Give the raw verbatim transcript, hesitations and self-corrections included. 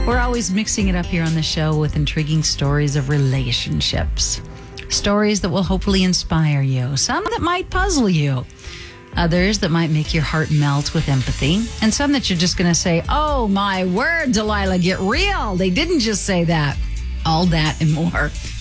We're always mixing it up here on the show with intriguing stories of relationships. Stories that will hopefully inspire you. Some that might puzzle you. Others that might make your heart melt with empathy. And some that you're just going to say, oh my word, Delilah, get real. They didn't just say that. All that and more